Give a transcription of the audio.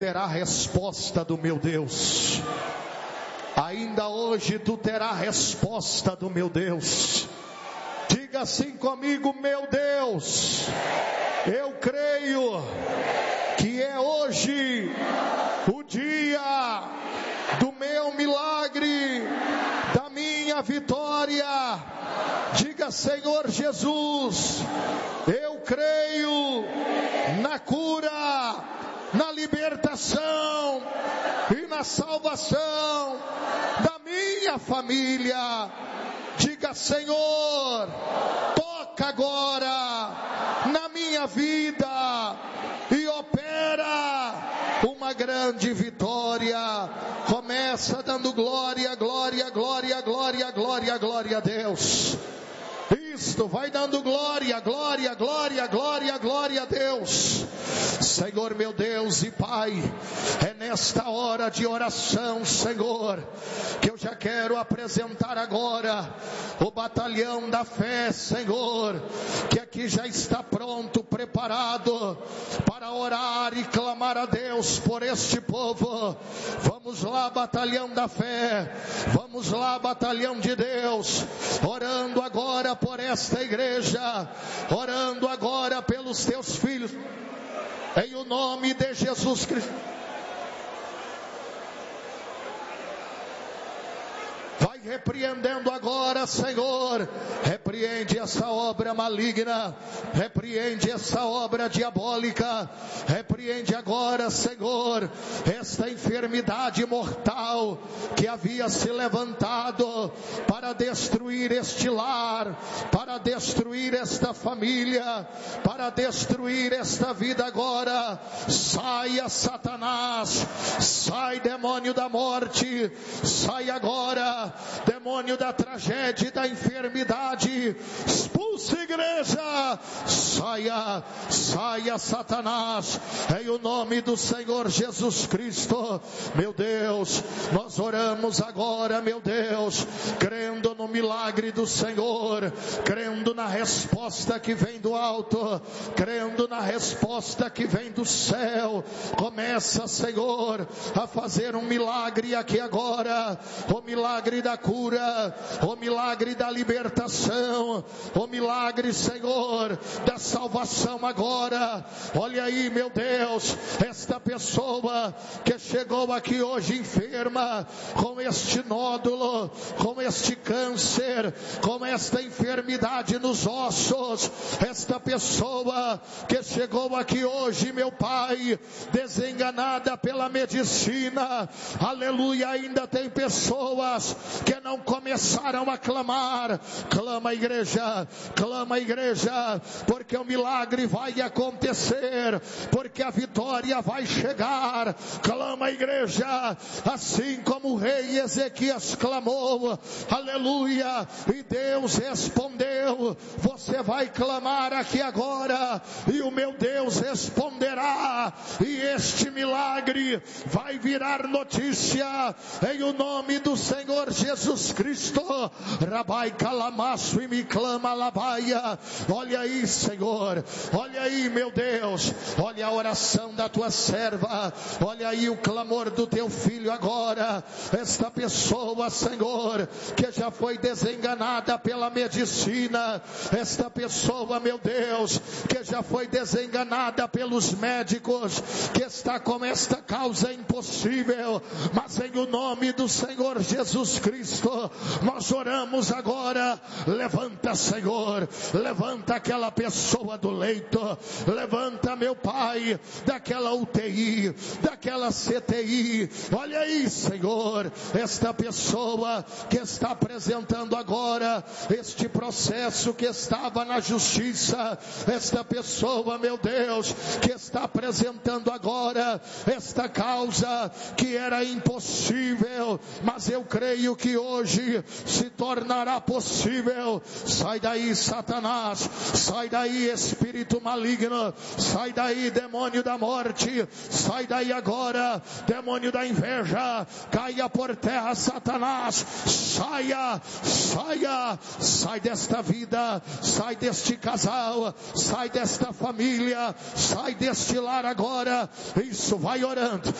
terá resposta do meu Deus. Ainda hoje tu terá resposta do meu Deus. Diga assim comigo: meu Deus, eu creio que é hoje o dia do meu milagre, da minha vitória. Diga: Senhor Jesus, eu creio na cura, na libertação e na salvação da minha família. Diga: Senhor, toca agora na minha vida e opera uma grande vitória. Começa dando glória, glória, glória, glória, glória, glória a Deus. Isto, vai dando glória, glória, glória, glória, glória a Deus. Senhor meu Deus e Pai, é nesta hora de oração, Senhor, que eu já quero apresentar agora o batalhão da fé, Senhor, que aqui já está pronto, preparado para orar e clamar a Deus por este povo. Vamos lá, batalhão da fé, vamos lá, batalhão de Deus, orando agora por esta igreja, orando agora pelos teus filhos, em o nome de Jesus Cristo. Vai repreendendo agora, Senhor, repreende essa obra maligna, repreende essa obra diabólica, repreende agora, Senhor, esta enfermidade mortal que havia se levantado para destruir este lar, para destruir esta família, para destruir esta vida agora. Saia, Satanás, sai, demônio da morte, sai agora, demônio da tragédia e da enfermidade, expulsa, igreja, saia, saia, Satanás, em o nome do Senhor Jesus Cristo. Meu Deus, nós oramos agora, meu Deus, crendo no milagre do Senhor, crendo na resposta que vem do alto, crendo na resposta que vem do céu. Começa, Senhor, a fazer um milagre aqui agora, o milagre da cura, o milagre da libertação, o milagre, Senhor, da salvação agora. Olha aí, meu Deus, esta pessoa que chegou aqui hoje enferma, com este nódulo, com este câncer, com esta enfermidade nos ossos, esta pessoa que chegou aqui hoje, meu Pai, desenganada pela medicina, aleluia, ainda tem pessoas que não começaram a clamar. Clama, igreja, porque o milagre vai acontecer, porque a vitória vai chegar. Clama, igreja, assim como o rei Ezequias clamou, aleluia, e Deus respondeu. Você vai clamar aqui agora, e o meu Deus responderá, e este milagre vai virar notícia, em o nome do Senhor Jesus Cristo. Rabai calamaço e me clama labaia. Olha aí, Senhor, olha aí, meu Deus, olha a oração da tua serva, olha aí o clamor do teu filho agora. Esta pessoa, Senhor, que já foi desenganada pela medicina, esta pessoa, meu Deus, que já foi desenganada pelos médicos, que está com esta causa impossível, mas em o nome do Senhor Jesus Cristo, nós oramos agora. Levanta, Senhor, levanta aquela pessoa do leito, levanta, meu Pai, daquela UTI, daquela CTI. Olha aí, Senhor, esta pessoa que está apresentando agora este processo que estava na justiça, esta pessoa, meu Deus, que está apresentando agora esta causa que era impossível, mas eu creio que hoje se tornará possível, Sai daí, Satanás. Sai daí, espírito maligno. Sai daí, demônio da morte. Sai daí agora, demônio da inveja. Caia por terra, Satanás. Saia, saia. Sai desta vida. Sai deste casal. Sai desta família. Sai deste lar agora. Isso, vai orando.